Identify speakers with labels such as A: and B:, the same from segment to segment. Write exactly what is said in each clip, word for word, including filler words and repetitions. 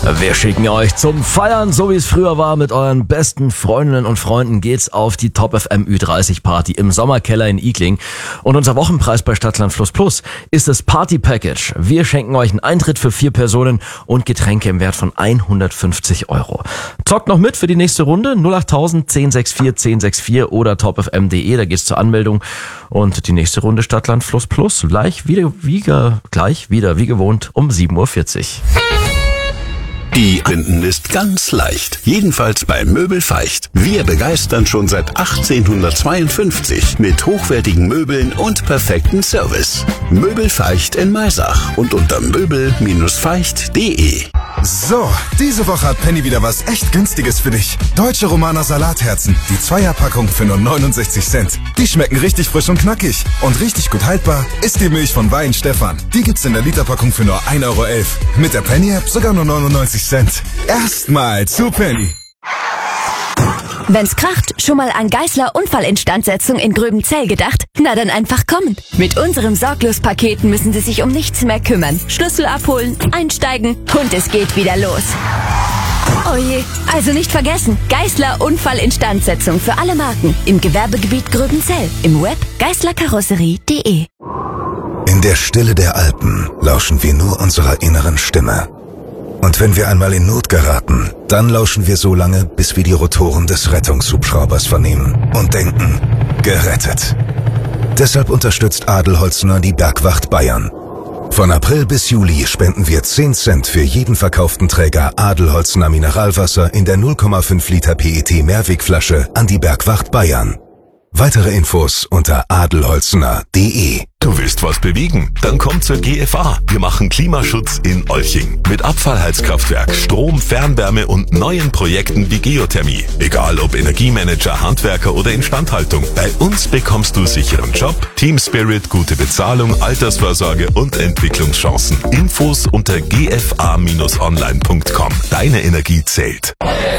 A: Wir schicken euch zum Feiern, so wie es früher war, mit euren besten Freundinnen und Freunden geht's auf die Top F M Ü dreißig Party im Sommerkeller in Igling. Und unser Wochenpreis bei Stadtland Fluss Plus ist das Party Package. Wir schenken euch einen Eintritt für vier Personen und Getränke im Wert von hundertfünfzig Euro. Zockt noch mit für die nächste Runde null acht tausend zehn sechs vier zehn sechs vier oder topfm punkt de, da geht's zur Anmeldung. Und die nächste Runde Stadtland Fluss Plus gleich wieder, wie, gleich wieder wie gewohnt um sieben Uhr vierzig.
B: Die Binden ist ganz leicht. Jedenfalls bei Möbel Feicht. Wir begeistern schon seit achtzehnhundertzweiundfünfzig mit hochwertigen Möbeln und perfekten Service. Möbel Feicht in Maisach und unter möbel Bindestrich feicht punkt de.
C: So, diese Woche hat Penny wieder was echt Günstiges für dich. Deutsche Romaner Salatherzen. Die Zweierpackung für nur neunundsechzig Cent. Die schmecken richtig frisch und knackig. Und richtig gut haltbar ist die Milch von Wein Stefan. Die gibt's in der Literpackung für nur ein Euro elf. Mit der Penny-App sogar nur neunundneunzig Cent. Erstmal zu Penny.
D: Wenn's kracht, schon mal an Geissler Unfallinstandsetzung in Gröbenzell gedacht? Na dann einfach kommen. Mit unserem Sorglos-Paket müssen Sie sich um nichts mehr kümmern. Schlüssel abholen, einsteigen und es geht wieder los. Oh je, also nicht vergessen, Geissler Unfallinstandsetzung für alle Marken im Gewerbegebiet Gröbenzell. Im Web geissler karosserie punkt de.
C: In der Stille der Alpen lauschen wir nur unserer inneren Stimme. Und wenn wir einmal in Not geraten, dann lauschen wir so lange, bis wir die Rotoren des Rettungshubschraubers vernehmen und denken, gerettet. Deshalb unterstützt Adelholzner die Bergwacht Bayern. Von April bis Juli spenden wir zehn Cent für jeden verkauften Träger Adelholzner Mineralwasser in der null Komma fünf Liter P E T Mehrwegflasche an die Bergwacht Bayern. Weitere Infos unter adelholzner punkt de.
B: Du willst was bewegen? Dann komm zur G F A. Wir machen Klimaschutz in Olching. Mit Abfallheizkraftwerk, Strom, Fernwärme und neuen Projekten wie Geothermie. Egal ob Energiemanager, Handwerker oder Instandhaltung. Bei uns bekommst du sicheren Job, Team Spirit, gute Bezahlung, Altersvorsorge und Entwicklungschancen. Infos unter g f a Bindestrich online punkt com. Deine Energie zählt.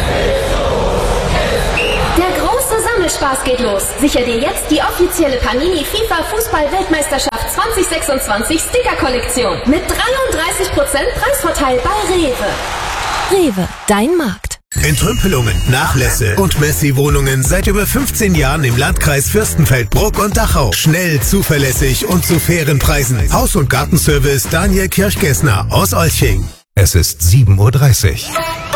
E: Spaß geht los. Sicher dir jetzt die offizielle Panini FIFA Fußball-Weltmeisterschaft zwanzig sechsundzwanzig Sticker-Kollektion mit dreiunddreißig Prozent Preisvorteil bei Rewe.
D: Rewe, dein Markt.
F: Entrümpelungen, Nachlässe und Messi-Wohnungen seit über fünfzehn Jahren im Landkreis Fürstenfeldbruck und Dachau. Schnell, zuverlässig und zu fairen Preisen. Haus- und Gartenservice Daniel Kirchgessner aus Olching.
C: Es ist sieben Uhr dreißig.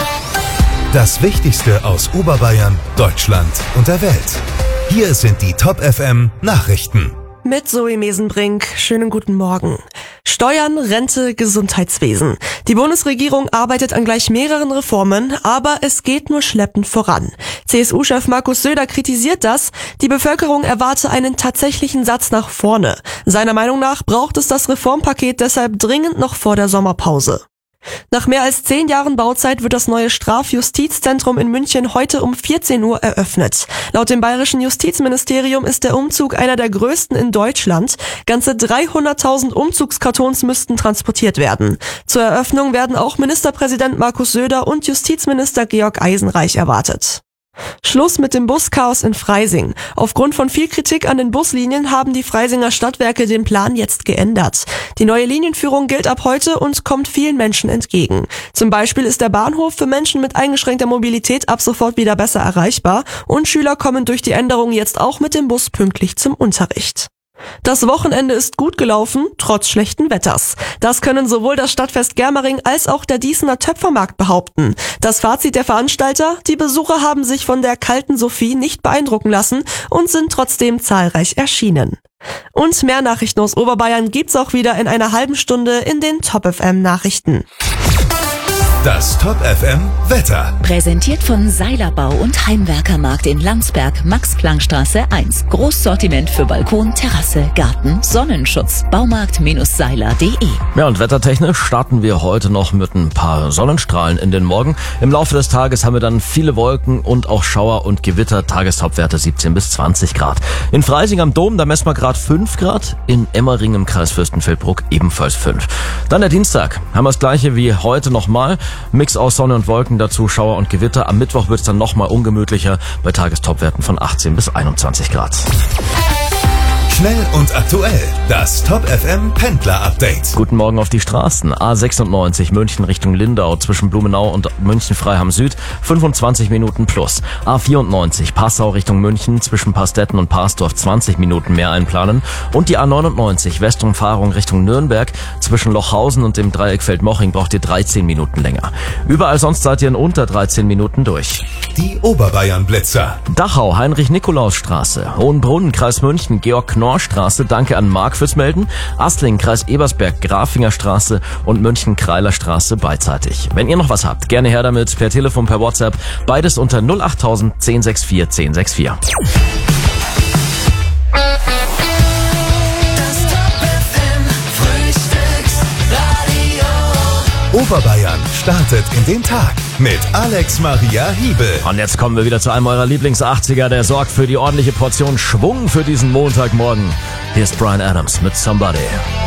C: Das Wichtigste aus Oberbayern, Deutschland und der Welt. Hier sind die Top F M Nachrichten.
G: Mit Zoe Mesenbrink. Schönen guten Morgen. Steuern, Rente, Gesundheitswesen. Die Bundesregierung arbeitet an gleich mehreren Reformen, aber es geht nur schleppend voran. C S U-Chef Markus Söder kritisiert das. Die Bevölkerung erwarte einen tatsächlichen Satz nach vorne. Seiner Meinung nach braucht es das Reformpaket deshalb dringend noch vor der Sommerpause. Nach mehr als zehn Jahren Bauzeit wird das neue Strafjustizzentrum in München heute um vierzehn Uhr eröffnet. Laut dem bayerischen Justizministerium ist der Umzug einer der größten in Deutschland. Ganze dreihunderttausend Umzugskartons müssten transportiert werden. Zur Eröffnung werden auch Ministerpräsident Markus Söder und Justizminister Georg Eisenreich erwartet. Schluss mit dem Buschaos in Freising. Aufgrund von viel Kritik an den Buslinien haben die Freisinger Stadtwerke den Plan jetzt geändert. Die neue Linienführung gilt ab heute und kommt vielen Menschen entgegen. Zum Beispiel ist der Bahnhof für Menschen mit eingeschränkter Mobilität ab sofort wieder besser erreichbar und Schüler kommen durch die Änderung jetzt auch mit dem Bus pünktlich zum Unterricht. Das Wochenende ist gut gelaufen, trotz schlechten Wetters. Das können sowohl das Stadtfest Germering als auch der Diesener Töpfermarkt behaupten. Das Fazit der Veranstalter: Die Besucher haben sich von der kalten Sophie nicht beeindrucken lassen und sind trotzdem zahlreich erschienen. Und mehr Nachrichten aus Oberbayern gibt's auch wieder in einer halben Stunde in den Top F M Nachrichten.
C: Das Top F M Wetter.
H: Präsentiert von Seilerbau und Heimwerkermarkt in Landsberg, Max-Planck-Straße eins. Großsortiment für Balkon, Terrasse, Garten, Sonnenschutz. Baumarkt Seiler punkt de.
A: Ja, und wettertechnisch starten wir heute noch mit ein paar Sonnenstrahlen in den Morgen. Im Laufe des Tages haben wir dann viele Wolken und auch Schauer und Gewitter. Tagestopwerte siebzehn bis zwanzig Grad. In Freising am Dom, da messen wir gerade fünf Grad. In Emmering im Kreis Fürstenfeldbruck ebenfalls fünf. Dann der Dienstag. Haben wir das gleiche wie heute nochmal. Mix aus Sonne und Wolken, dazu Schauer und Gewitter. Am Mittwoch wird es dann nochmal ungemütlicher bei Tagestopwerten von achtzehn bis einundzwanzig Grad.
F: Schnell und aktuell. Das Top F M Pendler Update.
A: Guten Morgen auf die Straßen. A sechsundneunzig München Richtung Lindau zwischen Blumenau und München-Freiham Süd fünfundzwanzig Minuten plus. A vierundneunzig Passau Richtung München zwischen Pastetten und Parsdorf zwanzig Minuten mehr einplanen. Und die A neunundneunzig Westumfahrung Richtung Nürnberg zwischen Lochhausen und dem Dreieck Feldmoching braucht ihr dreizehn Minuten länger. Überall sonst seid ihr in unter dreizehn Minuten durch.
F: Die Oberbayern-Blitzer.
A: Dachau, Heinrich-Nikolaus-Straße, Hohenbrunn, Kreis München, Georg-Knorr-Straße, danke an Marc fürs Melden, Assling, Kreis Ebersberg, Grafinger-Straße und München-Kreiler-Straße beidseitig. Wenn ihr noch was habt, gerne her damit, per Telefon, per WhatsApp, beides unter null achttausend zehn sechs vier zehn sechs vier.
F: Oberbayern startet in den Tag mit Alex Maria Hiebel.
A: Und jetzt kommen wir wieder zu einem eurer Lieblings-achtziger, der sorgt für die ordentliche Portion Schwung für diesen Montagmorgen. Hier ist Bryan Adams mit Somebody.